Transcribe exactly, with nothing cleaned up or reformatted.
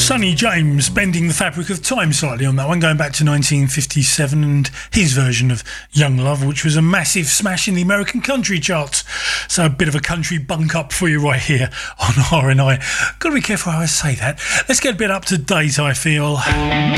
Sonny James bending the fabric of time slightly on that one, going back to nineteen fifty-seven and his version of Young Love, which was a massive smash in the American country charts. So a bit of a country bunk up for you right here on R N I. Got to be careful how I say that. Let's get a bit up to date, I feel.